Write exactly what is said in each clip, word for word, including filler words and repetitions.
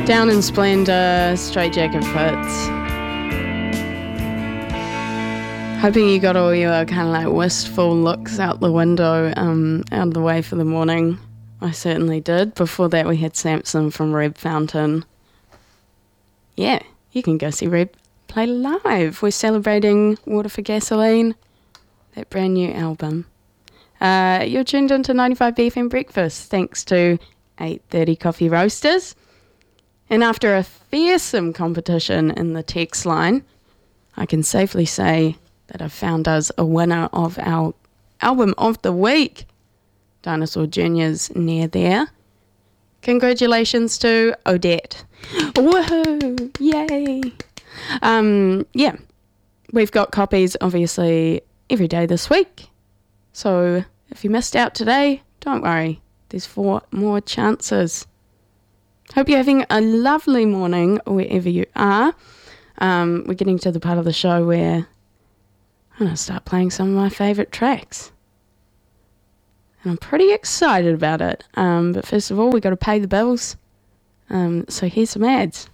Down in Splendour, Straight Jacket Fits. Hoping you got all your kind of like wistful looks out the window, um, out of the way for the morning. I certainly did. Before that we had Samson from Red Fountain. Yeah, you can go see Red play live. We're celebrating Water for Gasoline, that brand new album. Uh, you're tuned into ninety-five B F M Breakfast, thanks to eight thirty Coffee Roasters. And after a fearsome competition in the text line, I can safely say that I've found us a winner of our Album of the Week, Dinosaur Junior's Near There. Congratulations to Odette. Woohoo! Yay! Um, yeah, we've got copies, obviously, every day this week. So if you missed out today, don't worry. There's four more chances. Hope you're having a lovely morning wherever you are. Um, we're getting to the part of the show where I'm going to start playing some of my favourite tracks. And I'm pretty excited about it. Um, but first of all, we've got to pay the bills. Um, so here's some ads.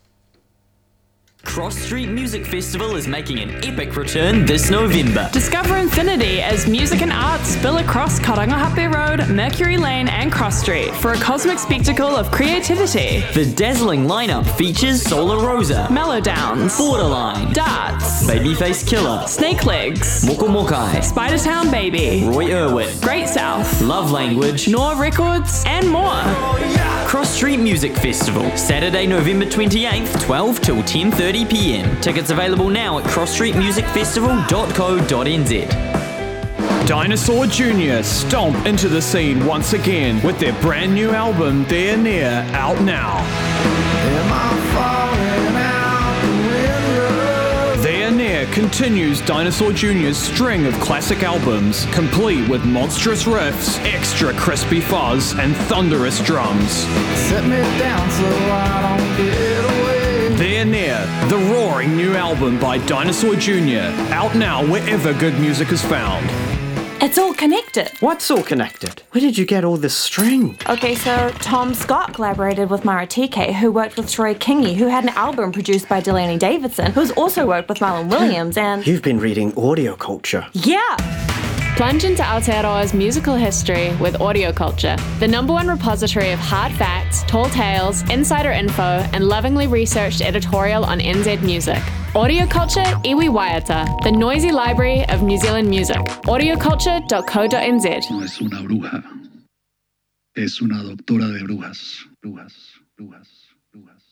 Cross Street Music Festival is making an epic return this November. Discover infinity as music and arts spill across Karangahape Road, Mercury Lane and Cross Street for a cosmic spectacle of creativity. The dazzling lineup features Solar Rosa, Mellow Downs, Borderline, Darts, Babyface Killer, Snake Legs, Moko Mokai, Spidertown Baby, Roy Irwin, Great South, Love Language, Noah Records and more. Cross Street Music Festival, Saturday, November twenty-eighth, twelve till ten thirty p m. Tickets available now at cross street music festival dot co dot n z. Dinosaur Junior stomp into the scene once again with their brand new album, They're Near, out now. Am I falling out the window? They're Near continues Dinosaur Junior's string of classic albums, complete with monstrous riffs, extra crispy fuzz, and thunderous drums. Set me down so I don't get away. They're Near, the roaring new album by Dinosaur Junior, out now wherever good music is found. It's all connected. What's all connected? Where did you get all this string? Okay, so Tom Scott collaborated with Maratike, who worked with Troy Kingi, who had an album produced by Delaney Davidson, who's also worked with Marlon Williams, and... You've been reading Audio Culture. Yeah! Plunge into Aotearoa's musical history with Audio Culture, the number one repository of hard facts, tall tales, insider info, and lovingly researched editorial on N Z music. Audio Culture Iwi Waiata, the noisy library of New Zealand music. audio culture dot co dot n z. No es una bruja, es una doctora de brujas, brujas, brujas, brujas.